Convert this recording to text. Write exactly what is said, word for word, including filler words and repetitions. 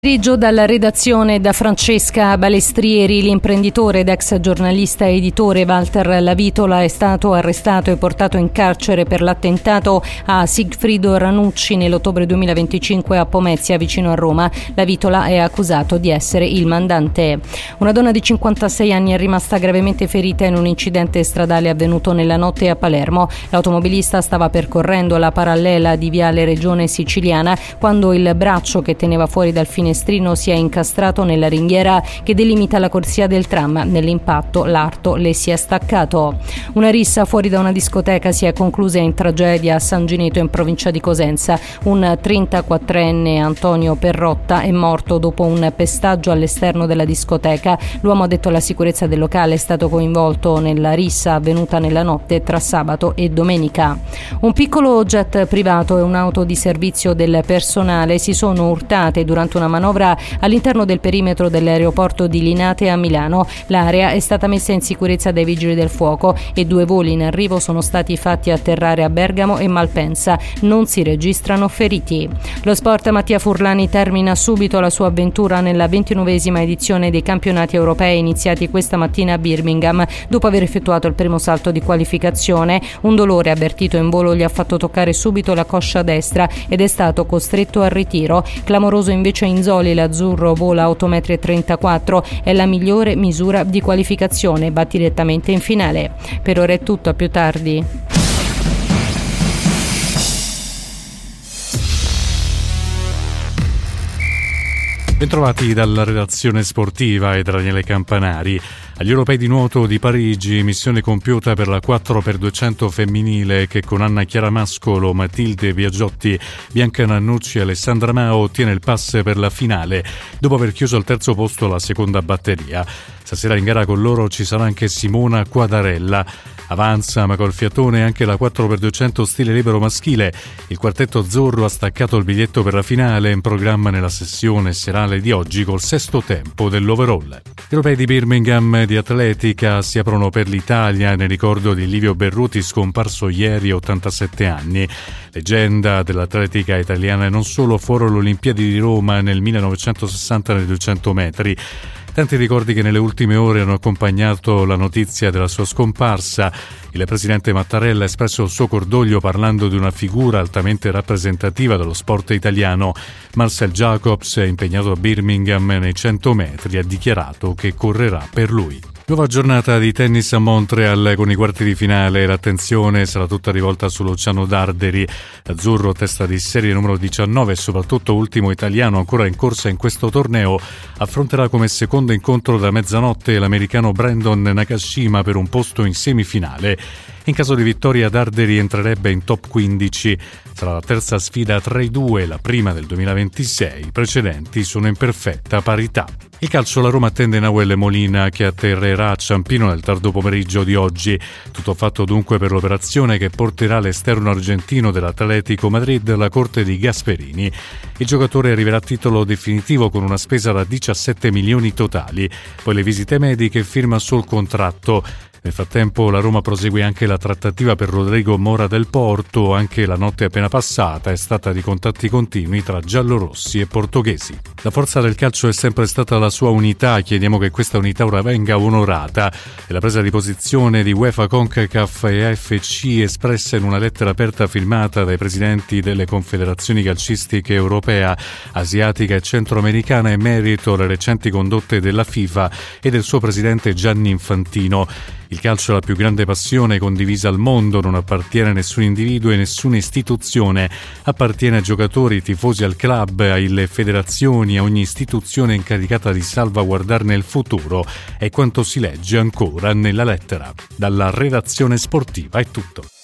Pomeriggio dalla redazione da Francesca Balestrieri. L'imprenditore ed ex giornalista e editore Walter Lavitola è stato arrestato e portato in carcere per l'attentato a Sigfrido Ranucci nell'ottobre duemilaventicinque a Pomezia, vicino a Roma. Lavitola è accusato di essere il mandante. Una donna di cinquantasei anni è rimasta gravemente ferita in un incidente stradale avvenuto nella notte a Palermo. L'automobilista stava percorrendo la parallela di Viale Regione Siciliana quando il braccio che teneva fuori dal finestrino si è incastrato nella ringhiera che delimita la corsia del tram. Nell'impatto l'arto le si è staccato. Una rissa fuori da una discoteca si è conclusa in tragedia a San Gineto, in provincia di Cosenza. Un trentaquattrenne, Antonio Perrotta, è morto dopo un pestaggio all'esterno della discoteca. L'uomo addetto alla sicurezza del locale è stato coinvolto nella rissa avvenuta nella notte tra sabato e domenica. Un piccolo jet privato e un'auto di servizio del personale si sono urtate durante una manovra all'interno del perimetro dell'aeroporto di Linate a Milano. L'area è stata messa in sicurezza dai vigili del fuoco e due voli in arrivo sono stati fatti atterrare a Bergamo e Malpensa. Non si registrano feriti. Lo sport. Mattia Furlani termina subito la sua avventura nella ventinovesima edizione dei campionati europei iniziati questa mattina a Birmingham. Dopo aver effettuato il primo salto di qualificazione, un dolore avvertito in volo gli ha fatto toccare subito la coscia destra ed è stato costretto al ritiro. Clamoroso invece in Zoli, l'azzurro vola otto virgola trentaquattro metri, è la migliore misura di qualificazione, va direttamente in finale. Per ora è tutto, a più tardi. Bentrovati dalla redazione sportiva e da Daniele Campanari. Agli Europei di nuoto di Parigi, missione compiuta per la quattro per duecento femminile che con Anna Chiara Mascolo, Matilde Biagiotti, Bianca Nannucci e Alessandra Mao ottiene il pass per la finale dopo aver chiuso al terzo posto la seconda batteria. Stasera in gara con loro ci sarà anche Simona Quadarella. Avanza ma col fiatone anche la quattro per duecento stile libero maschile. Il quartetto azzurro ha staccato il biglietto per la finale, in programma nella sessione serale di oggi col sesto tempo dell'overall. Gli Europei di Birmingham di atletica si aprono per l'Italia nel ricordo di Livio Berruti, scomparso ieri a ottantasette anni. Leggenda dell'atletica italiana e non solo, furono le Olimpiadi di Roma nel millenovecentosessanta nei duecento metri. Tanti ricordi che nelle ultime ore hanno accompagnato la notizia della sua scomparsa. Il presidente Mattarella ha espresso il suo cordoglio parlando di una figura altamente rappresentativa dello sport italiano. Marcel Jacobs, impegnato a Birmingham nei cento metri, ha dichiarato che correrà per lui. Nuova giornata di tennis a Montreal con i quarti di finale. L'attenzione sarà tutta rivolta su Luciano Darderi. L'azzurro, testa di serie numero diciannove e soprattutto ultimo italiano ancora in corsa in questo torneo, affronterà come secondo incontro da mezzanotte l'americano Brandon Nakashima per un posto in semifinale. In caso di vittoria Darderi entrerebbe in top quindici. Sarà la terza sfida a tre due, la prima del duemilaventisei. I precedenti sono in perfetta parità. Il calcio, la Roma attende Nahuel Molina che atterrerà a Ciampino nel tardo pomeriggio di oggi. Tutto fatto dunque per l'operazione che porterà l'esterno argentino dell'Atletico Madrid alla corte di Gasperini. Il giocatore arriverà a titolo definitivo con una spesa da diciassette milioni totali. Poi le visite mediche e firma sul contratto. Nel frattempo la Roma prosegue anche la trattativa per Rodrigo Mora del Porto. Anche la notte appena passata è stata di contatti continui tra giallorossi e portoghesi. La forza del calcio è sempre stata la sua unità, chiediamo che questa unità ora venga onorata. E la presa di posizione di UEFA, CONCACAF e A F C espressa in una lettera aperta firmata dai presidenti delle confederazioni calcistiche europea, asiatica e centroamericana in merito alle recenti condotte della FIFA e del suo presidente Gianni Infantino. Il calcio è la più grande passione condivisa al mondo, non appartiene a nessun individuo e nessuna istituzione, appartiene ai giocatori, tifosi, al club, alle federazioni, a ogni istituzione incaricata di salvaguardarne il futuro, è quanto si legge ancora nella lettera. Dalla redazione sportiva è tutto.